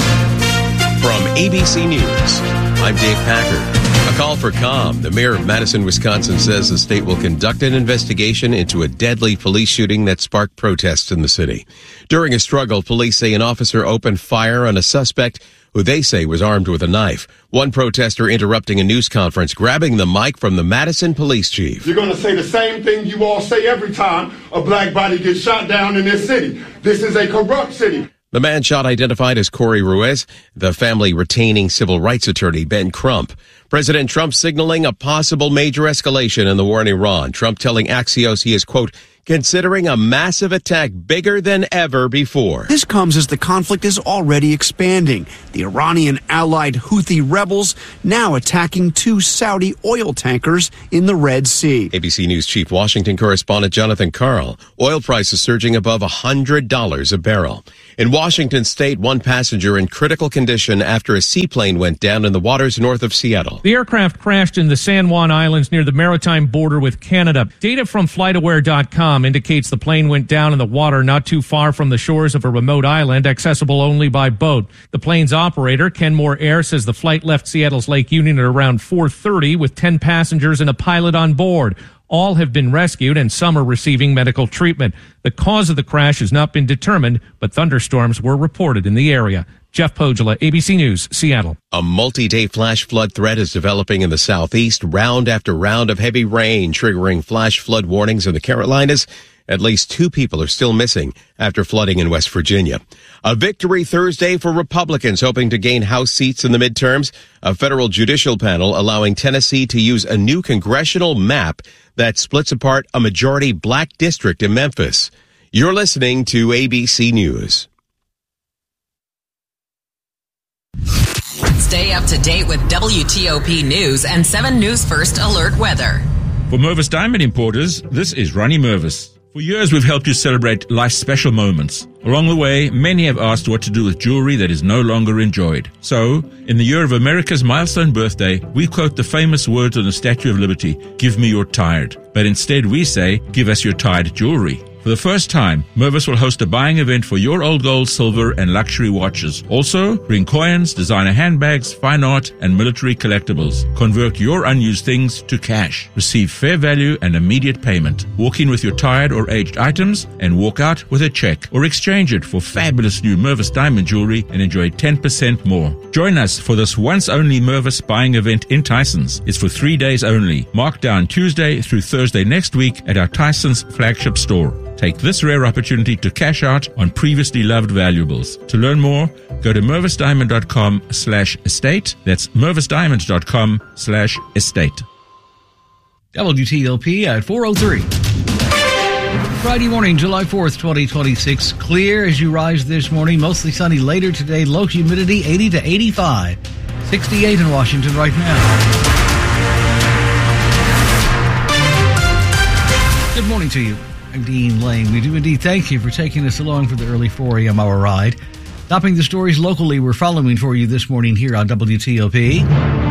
From A B C News, I'm Dave Packard. A call for calm. The mayor of Madison, Wisconsin says the state will conduct an investigation into a deadly police shooting that sparked protests in the city. During a struggle, police say an officer opened fire on a suspect who they say was armed with a knife. One protester interrupting a news conference, grabbing the mic from the Madison police chief. You're going to say the same thing you all say every time a black body gets shot down in this city. This is a corrupt city. The man shot identified as Corey Ruiz, the family retaining civil rights attorney Ben Crump. President Trump signaling a possible major escalation in the war in Iran. Trump telling Axios he is, quote, considering a massive attack bigger than ever before. This comes as the conflict is already expanding. The Iranian allied Houthi rebels now attacking two Saudi oil tankers in the Red Sea. A B C News chief Washington correspondent Jonathan Karl. Oil prices surging above one hundred dollars a barrel. In Washington state, one passenger in critical condition after a seaplane went down in the waters north of Seattle. The aircraft crashed in the San Juan Islands near the maritime border with Canada. Data from flight aware dot com indicates the plane went down in the water not too far from the shores of a remote island, accessible only by boat. The plane's operator, Kenmore Air, says the flight left Seattle's Lake Union at around four thirty with ten passengers and a pilot on board. All have been rescued and some are receiving medical treatment. The cause of the crash has not been determined, but thunderstorms were reported in the area. Jeff Pogela, A B C News, Seattle. A multi-day flash flood threat is developing in the southeast, round after round of heavy rain triggering flash flood warnings in the Carolinas. At least two people are still missing after flooding in West Virginia. A victory Thursday for Republicans hoping to gain House seats in the midterms. A federal judicial panel allowing Tennessee to use a new congressional map that splits apart a majority black district in Memphis. You're listening to A B C News. Stay up to date with W T O P News and seven News First Alert Weather. For Mervis Diamond Importers, this is Ronnie Mervis. For years, we've helped you celebrate life's special moments. Along the way, many have asked what to do with jewelry that is no longer enjoyed. So, in the year of America's milestone birthday, we quote the famous words on the Statue of Liberty, "Give me your tired." But instead we say, "Give us your tired jewelry." For the first time, Mervis will host a buying event for your old gold, silver, and luxury watches. Also, bring coins, designer handbags, fine art, and military collectibles. Convert your unused things to cash. Receive fair value and immediate payment. Walk in with your tired or aged items and walk out with a check. Or exchange it for fabulous new Mervis diamond jewelry and enjoy ten percent more. Join us for this once-only Mervis buying event in Tysons. It's for three days only. Mark down Tuesday through Thursday next week at our Tysons flagship store. Take this rare opportunity to cash out on previously loved valuables. To learn more, go to mervisdiamond.com slash estate. That's mervisdiamond.com slash estate. W T O P at four oh three. Friday morning, July fourth, twenty twenty-six. Clear as you rise this morning. Mostly sunny later today. Low humidity, eighty to eighty-five. sixty-eight in Washington right now. Good morning to you. I'm Dean Lane. We do indeed thank you for taking us along for the early four a.m. hour ride. Topping the stories locally we're following for you this morning here on W T O P.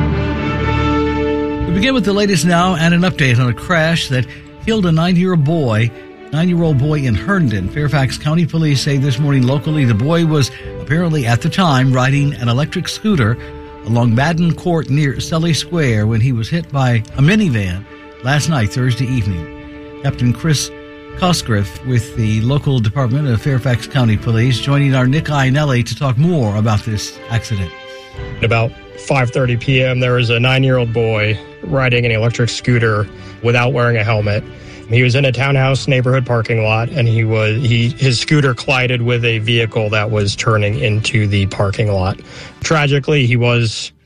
We begin with the latest now and an update on a crash that killed a nine-year-old boy, nine-year-old boy in Herndon. Fairfax County Police say this morning locally the boy was apparently at the time riding an electric scooter along Madden Court near Sully Square when he was hit by a minivan last night, Thursday evening. Captain Chris Cosgriff with the local department of Fairfax County Police joining our Nick Iannelli to talk more about this accident. At about five thirty p.m., there was a nine-year-old boy riding an electric scooter without wearing a helmet. He was in a townhouse neighborhood parking lot, and he was he his scooter collided with a vehicle that was turning into the parking lot. Tragically, he was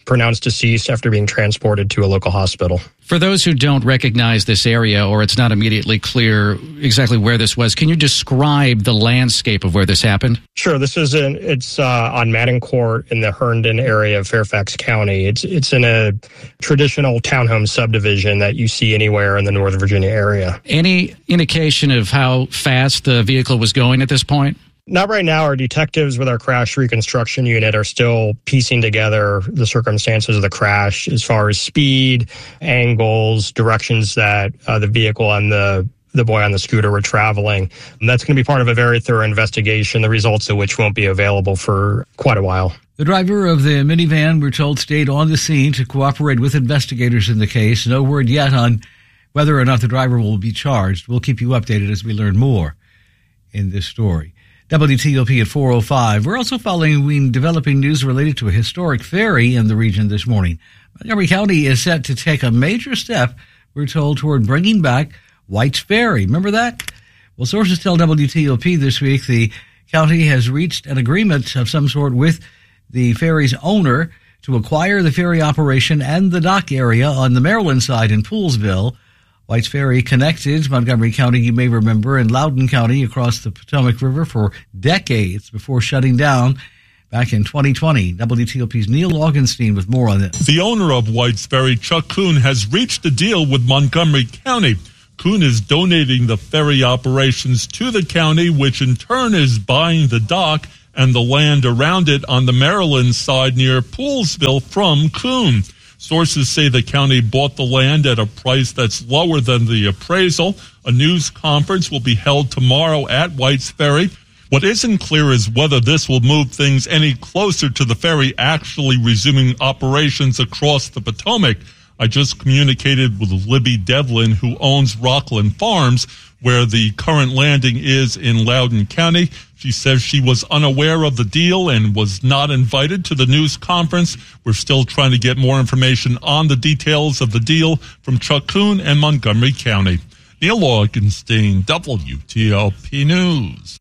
pronounced deceased after being transported to a local hospital. For those who don't recognize this area, or it's not immediately clear exactly where this was, can you describe the landscape of where this happened? Sure. This is in, it's uh, on Madden Court in the Herndon area of Fairfax County. It's it's in a traditional townhome subdivision that you see anywhere in the Northern Virginia area. Any indication of how fast the vehicle was going at this point? Not right now. Our detectives with our crash reconstruction unit are still piecing together the circumstances of the crash as far as speed, angles, directions that uh, the vehicle and the the boy on the scooter were traveling. And that's going to be part of a very thorough investigation, the results of which won't be available for quite a while. The driver of the minivan, we're told, stayed on the scene to cooperate with investigators in the case. No word yet on whether or not the driver will be charged. We'll keep you updated as we learn more in this story. W T O P at four oh five. We're also following developing news related to a historic ferry in the region this morning. Montgomery County is set to take a major step, we're told, toward bringing back White's Ferry. Remember that? Well, sources tell W T O P this week the county has reached an agreement of some sort with the ferry's owner to acquire the ferry operation and the dock area on the Maryland side in Poolesville. White's Ferry connected Montgomery County, you may remember, and Loudoun County across the Potomac River for decades before shutting down back in twenty twenty. W T O P's Neil Augenstein with more on this. The owner of White's Ferry, Chuck Kuhn, has reached a deal with Montgomery County. Kuhn is donating the ferry operations to the county, which in turn is buying the dock and the land around it on the Maryland side near Poolesville from Kuhn. Sources say the county bought the land at a price that's lower than the appraisal. A news conference will be held tomorrow at White's Ferry. What isn't clear is whether this will move things any closer to the ferry actually resuming operations across the Potomac. I just communicated with Libby Devlin, who owns Rockland Farms, where the current landing is in Loudoun County. She says she was unaware of the deal and was not invited to the news conference. We're still trying to get more information on the details of the deal from Chuck Kuhn and Montgomery County. Neil Augenstein, W T O P News.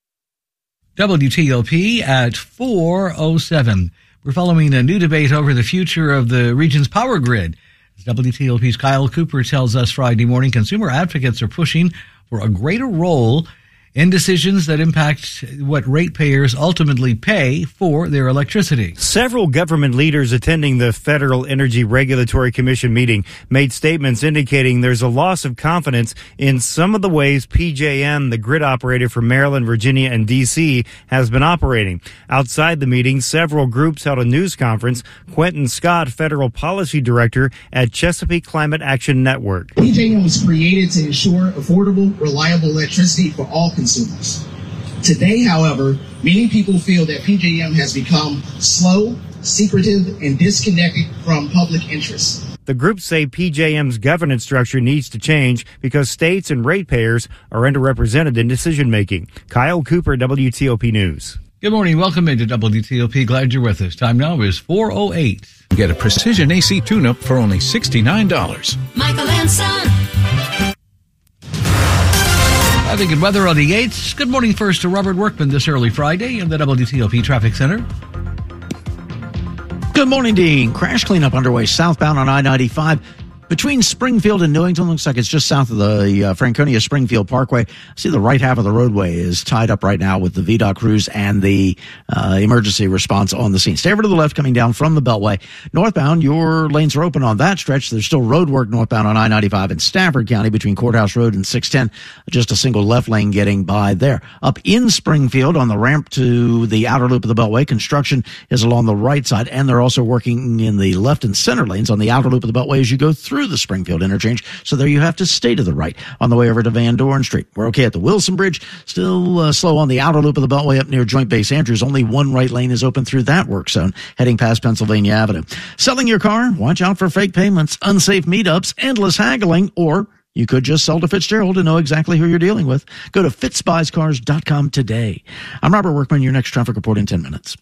W T O P at four oh seven. We're following a new debate over the future of the region's power grid. As W T O P's Kyle Cooper tells us Friday morning, consumer advocates are pushing for a greater role in decisions that impact what ratepayers ultimately pay for their electricity. Several government leaders attending the Federal Energy Regulatory Commission meeting made statements indicating there's a loss of confidence in some of the ways P J M, the grid operator for Maryland, Virginia, and D C, has been operating. Outside the meeting, several groups held a news conference. Quentin Scott, Federal Policy Director at Chesapeake Climate Action Network. P J M was created to ensure affordable, reliable electricity for all consumers. Today, however, many people feel that P J M has become slow, secretive, and disconnected from public interest. The groups say P J M's governance structure needs to change because states and ratepayers are underrepresented in decision-making. Kyle Cooper, W T O P News. Good morning. Welcome into W T O P. Glad you're with us. Time now is four oh eight. Get a precision A C tune-up for only sixty-nine dollars. Michael and Son. Traffic and weather on the eighth. Good morning first to Robert Workman this early Friday in the W T O P Traffic Center. Good morning, Dean. Crash cleanup underway southbound on I ninety-five. Between Springfield and Newington, looks like it's just south of the uh, Franconia Springfield Parkway. See, the right half of the roadway is tied up right now with the V DOT crews and the uh, emergency response on the scene. Stay over to the left coming down from the Beltway. Northbound, your lanes are open on that stretch. There's still road work northbound on I ninety-five in Stafford County between Courthouse Road and six ten. Just a single left lane getting by there. Up in Springfield on the ramp to the outer loop of the Beltway, construction is along the right side, and they're also working in the left and center lanes on the outer loop of the Beltway as you go through the Springfield interchange, so there you have to stay to the right on the way over to Van Dorn Street. We're okay at the Wilson Bridge, still uh, slow on the outer loop of the Beltway up near Joint Base Andrews. Only one right lane is open through that work zone, heading past Pennsylvania Avenue. Selling your car? Watch out for fake payments, unsafe meetups, endless haggling, or you could just sell to Fitzgerald to know exactly who you're dealing with. Go to fitz buys cars dot com today. I'm Robert Workman, your next traffic report in ten minutes.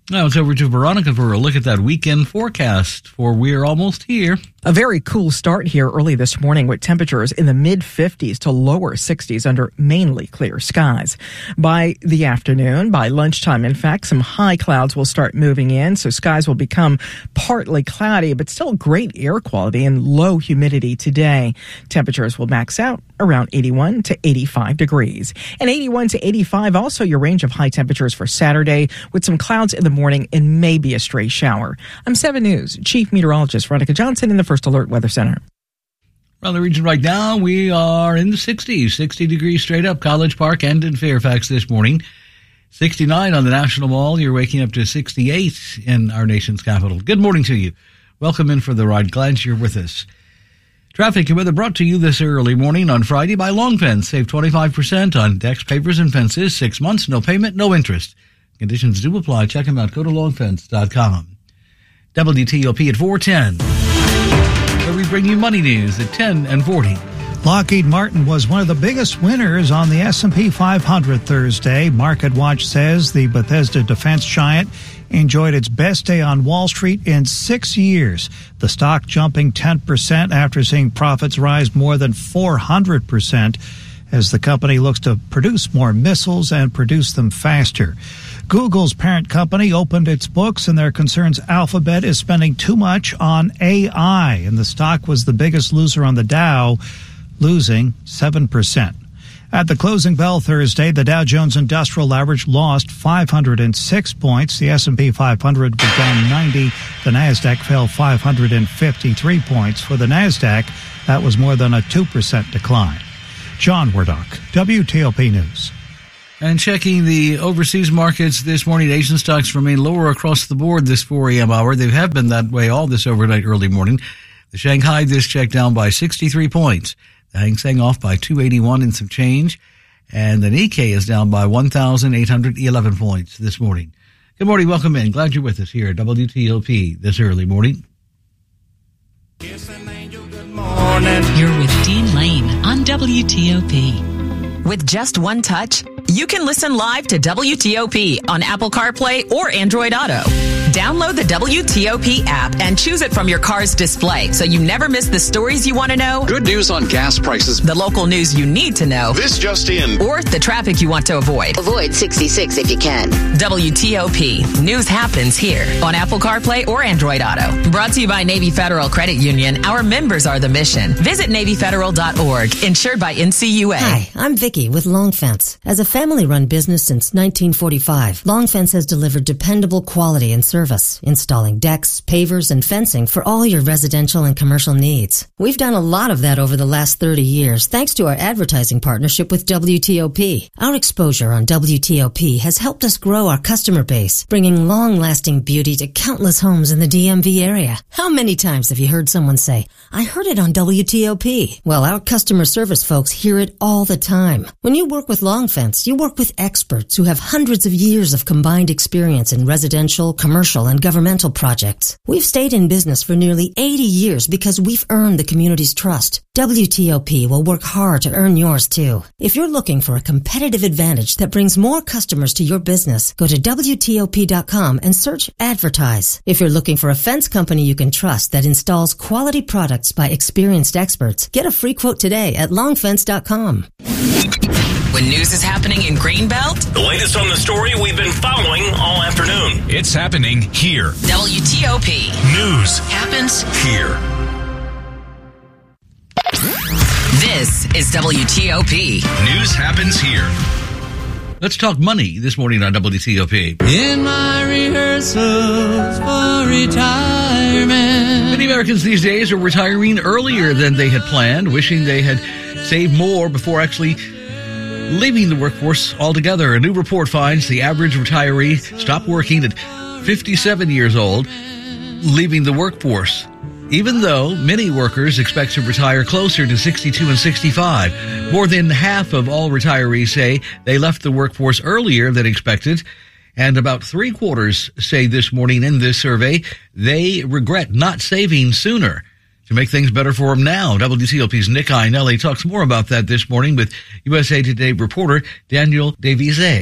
Now it's over to Veronica for a look at that weekend forecast, for we're almost here. A very cool start here early this morning with temperatures in the mid fifties to lower sixties under mainly clear skies. By the afternoon, by lunchtime, in fact, some high clouds will start moving in, so skies will become partly cloudy, but still great air quality and low humidity today. Temperatures will max out around eighty-one to eighty-five degrees. And eighty-one to eighty-five, also your range of high temperatures for Saturday, with some clouds in the morning and maybe a stray shower. I'm seven News Chief Meteorologist Veronica Johnson in the First Alert Weather Center. Around the region right now, we are in the sixties, sixty degrees straight up, College Park and in Fairfax this morning. sixty-nine on the National Mall. You're waking up to sixty-eight in our nation's capital. Good morning to you. Welcome in for the ride. Glad you're with us. Traffic and weather brought to you this early morning on Friday by Long Fence. Save twenty-five percent on decks, pavers, and fences. Six months, no payment, no interest. Conditions do apply. Check them out. Go to long fence dot com. W T O P at four ten. Where we bring you money news at ten and forty. Lockheed Martin was one of the biggest winners on the S and P five hundred Thursday. MarketWatch says the Bethesda defense giant enjoyed its best day on Wall Street in six years. The stock jumping ten percent after seeing profits rise more than four hundred percent as the company looks to produce more missiles and produce them faster. Google's parent company opened its books, and their concerns Alphabet is spending too much on A I, and the stock was the biggest loser on the Dow, losing seven percent. At the closing bell Thursday, the Dow Jones Industrial Average lost five hundred six points. The S and P five hundred was down ninety. The Nasdaq fell five hundred fifty-three points. For the Nasdaq, that was more than a two percent decline. John Wardock, W T O P News. And checking the overseas markets this morning, Asian stocks remain lower across the board this four a.m. hour. They have been that way all this overnight early morning. The Shanghai this check down by sixty-three points. The Hang Seng off by two eighty-one and some change. And the Nikkei is down by one thousand eight hundred eleven points this morning. Good morning. Welcome in. Glad you're with us here at W T O P this early morning. You're with Dean Lane on W T O P. With just one touch, you can listen live to W T O P on Apple CarPlay or Android Auto. Download the W T O P app and choose it from your car's display so you never miss the stories you want to know. Good news on gas prices. The local news you need to know. This just in. Or the traffic you want to avoid. Avoid sixty-six if you can. W T O P. News happens here on Apple CarPlay or Android Auto. Brought to you by Navy Federal Credit Union. Our members are the mission. Visit Navy Federal dot org. Insured by N C U A. Hi, I'm Vicky with Long Fence. As a family-run business since nineteen forty-five, Long Fence has delivered dependable quality and service, installing decks, pavers, and fencing for all your residential and commercial needs. We've done a lot of that over the last thirty years, thanks to our advertising partnership with W T O P. Our exposure on W T O P has helped us grow our customer base, bringing long-lasting beauty to countless homes in the D M V area. How many times have you heard someone say, "I heard it on W T O P"? Well, our customer service folks hear it all the time. When you work with Long Fence, you work with experts who have hundreds of years of combined experience in residential, commercial, and governmental projects. We've stayed in business for nearly eighty years because we've earned the community's trust. W T O P will work hard to earn yours too. If you're looking for a competitive advantage that brings more customers to your business, go to W T O P dot com and search Advertise. If you're looking for a fence company you can trust that installs quality products by experienced experts, get a free quote today at long fence dot com. When news is happening in Greenbelt, the latest on the story we've been following all afternoon. It's happening here. W T O P. News happens here. This is W T O P. News happens here. Let's talk money this morning on W T O P. In my rehearsals for retirement. Many Americans these days are retiring earlier than they had planned, wishing they had saved more before actually leaving the workforce altogether. A new report finds the average retiree stopped working at fifty-seven years old, leaving the workforce, even though many workers expect to retire closer to sixty-two and sixty-five. More than half of all retirees say they left the workforce earlier than expected, and about three quarters say this morning in this survey they regret not saving sooner to make things better for them now. W T O P's Nick Iannelli talks more about that this morning with U S A Today reporter Daniel Davise.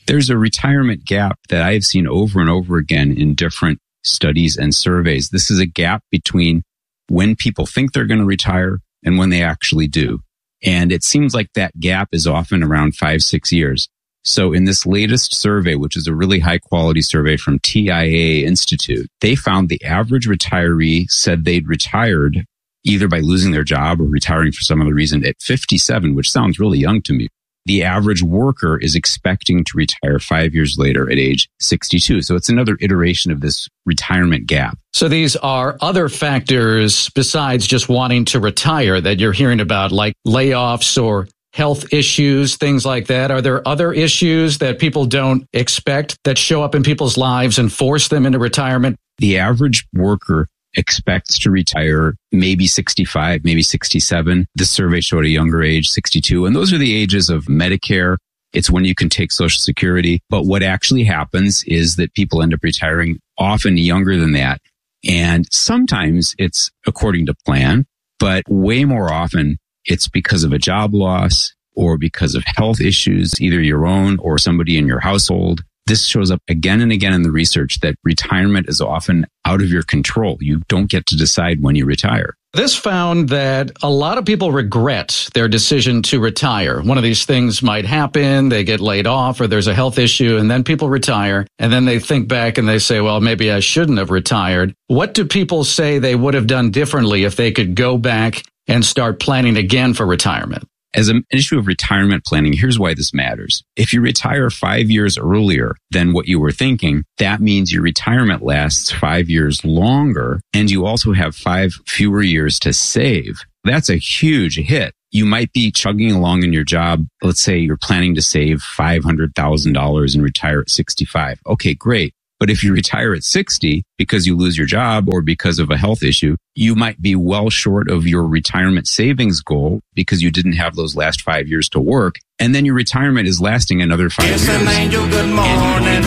There's a retirement gap that I've seen over and over again in different studies and surveys. This is a gap between when people think they're going to retire and when they actually do. And it seems like that gap is often around five, six years. So in this latest survey, which is a really high quality survey from T I A Institute, they found the average retiree said they'd retired either by losing their job or retiring for some other reason at fifty-seven, which sounds really young to me. The average worker is expecting to retire five years later at age sixty-two. So it's another iteration of this retirement gap. So these are other factors besides just wanting to retire that you're hearing about, like layoffs or health issues, things like that. Are there other issues that people don't expect that show up in people's lives and force them into retirement? The average worker expects to retire maybe sixty-five, maybe sixty-seven. This survey showed a younger age, sixty-two. And those are the ages of Medicare. It's when you can take Social Security. But what actually happens is that people end up retiring often younger than that. And sometimes it's according to plan, but way more often it's because of a job loss or because of health issues, either your own or somebody in your household. This shows up again and again in the research that retirement is often out of your control. You don't get to decide when you retire. This found that a lot of people regret their decision to retire. One of these things might happen, they get laid off, or there's a health issue, and then people retire, and then they think back and they say, well, maybe I shouldn't have retired. What do people say they would have done differently if they could go back and start planning again for retirement? As an issue of retirement planning, here's why this matters. If you retire five years earlier than what you were thinking, that means your retirement lasts five years longer, and you also have five fewer years to save. That's a huge hit. You might be chugging along in your job. Let's say you're planning to save five hundred thousand dollars and retire at sixty-five. Okay, great. But if you retire at sixty because you lose your job or because of a health issue, you might be well short of your retirement savings goal because you didn't have those last five years to work. And then your retirement is lasting another five years. An angel, good morning.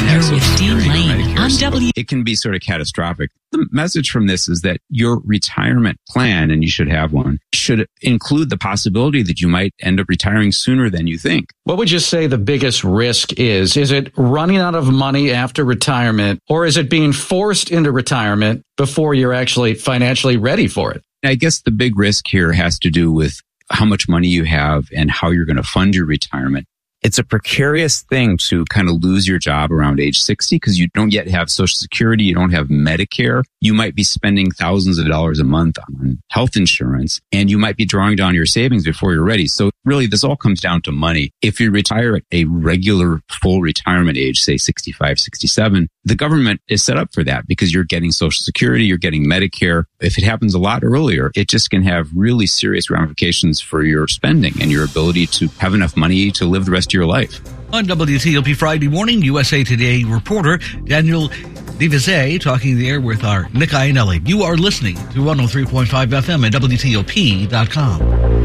It can be sort of catastrophic. The message from this is that your retirement plan, and you should have one, should include the possibility that you might end up retiring sooner than you think. What would you say the biggest risk is? Is it running out of money after retirement, or is it being forced into retirement before you're actually financially ready for it? I guess the big risk here has to do with how much money you have and how you're going to fund your retirement. It's a precarious thing to kind of lose your job around age sixty because you don't yet have Social Security, you don't have Medicare. You might be spending thousands of dollars a month on health insurance, and you might be drawing down your savings before you're ready. So really, this all comes down to money. If you retire at a regular full retirement age, say sixty-five, sixty-seven, the government is set up for that because you're getting Social Security, you're getting Medicare. If it happens a lot earlier, it just can have really serious ramifications for your spending and your ability to have enough money to live the rest of your life. On W T O P Friday morning, U S A Today reporter Daniel DeVizet talking there with our Nick Iannelli. You are listening to one oh three point five F M at W T O P dot com.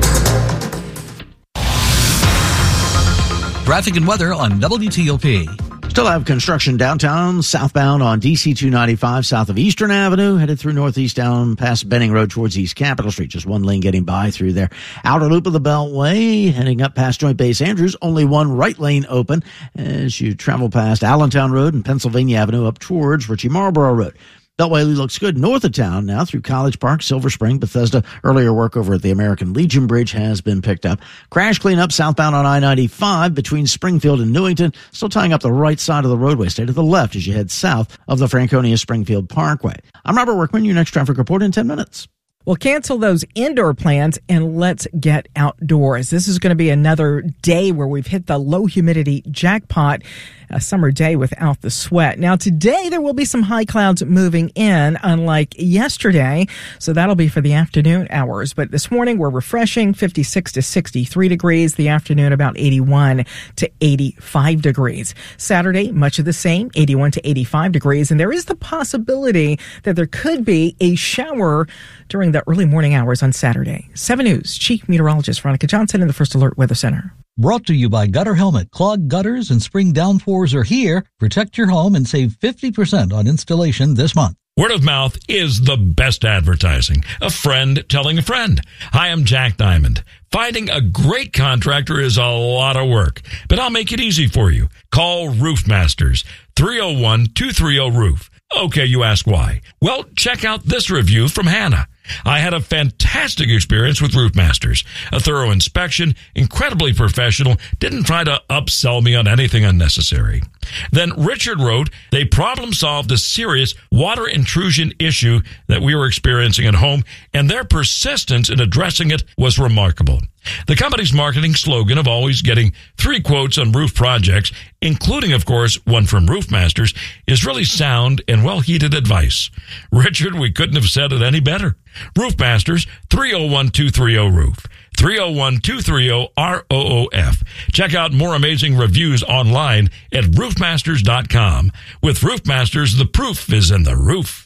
Traffic and weather on W T O P. Still have construction downtown, southbound on D C two ninety-five, south of Eastern Avenue, headed through northeast down past Benning Road towards East Capitol Street. Just one lane getting by through there. Outer loop of the Beltway, heading up past Joint Base Andrews, only one right lane open as you travel past Allentown Road and Pennsylvania Avenue up towards Ritchie Marlboro Road. Beltway looks good north of town now through College Park, Silver Spring, Bethesda. Earlier work over at the American Legion Bridge has been picked up. Crash cleanup southbound on I ninety-five between Springfield and Newington. Still tying up the right side of the roadway. Stay to the left as you head south of the Franconia Springfield Parkway. I'm Robert Workman, your next traffic report in ten minutes. Well, cancel those indoor plans and let's get outdoors. This is going to be another day where we've hit the low humidity jackpot, a summer day without the sweat. Now, today there will be some high clouds moving in, unlike yesterday. So that'll be for the afternoon hours. But this morning we're refreshing, fifty-six to sixty-three degrees. The afternoon about eighty-one to eighty-five degrees. Saturday, much of the same, eighty-one to eighty-five degrees. And there is the possibility that there could be a shower during the early morning hours on Saturday. seven News Chief Meteorologist Veronica Johnson in the First Alert Weather Center. Brought to you by Gutter Helmet. Clogged gutters and spring downpours are here. Protect your home and save fifty percent on installation this month. Word of mouth is the best advertising. A friend telling a friend. Hi, I'm Jack Diamond. Finding a great contractor is a lot of work, but I'll make it easy for you. Call Roof Masters, three oh one, two three oh, roof. Okay, you ask why. Well, check out this review from Hannah. I had a fantastic experience with Roof Masters. A thorough inspection, incredibly professional, didn't try to upsell me on anything unnecessary. Then Richard wrote, they problem solved a serious water intrusion issue that we were experiencing at home, and their persistence in addressing it was remarkable. The company's marketing slogan of always getting three quotes on roof projects, including, of course, one from Roof Masters, is really sound and well-heeded advice. Richard, we couldn't have said it any better. Roof Masters, three oh one, two three oh, roof. three oh one, two three oh, R O O F. Check out more amazing reviews online at roof masters dot com. With Roof Masters, the proof is in the roof.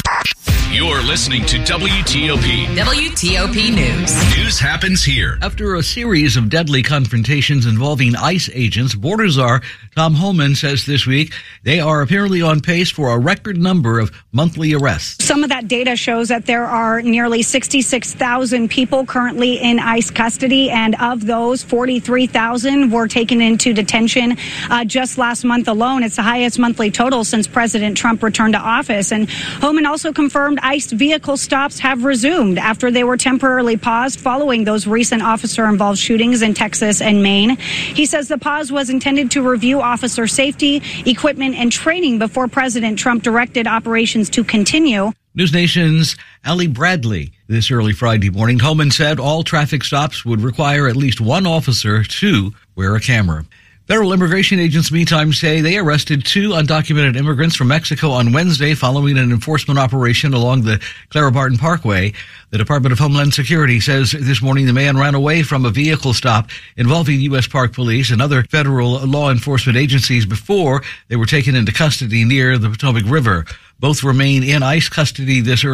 You're listening to W T O P. W T O P News. News happens here. After a series of deadly confrontations involving ICE agents, Border Czar Tom Holman says this week they are apparently on pace for a record number of monthly arrests. Some of that data shows that there are nearly sixty-six thousand people currently in ICE custody, and of those, forty-three thousand were taken into detention uh, just last month alone. It's the highest monthly total since President Trump returned to office. And Holman also confirmed ICE vehicle stops have resumed after they were temporarily paused following those recent officer-involved shootings in Texas and Maine. He says the pause was intended to review officer safety, equipment, and training before President Trump directed operations to continue. News Nation's Ali Bradley this early Friday morning. Holman said all traffic stops would require at least one officer to wear a camera. Federal immigration agents, meantime, say they arrested two undocumented immigrants from Mexico on Wednesday following an enforcement operation along the Clara Barton Parkway. The Department of Homeland Security says this morning the man ran away from a vehicle stop involving U S Park Police and other federal law enforcement agencies before they were taken into custody near the Potomac River. Both remain in ICE custody this early.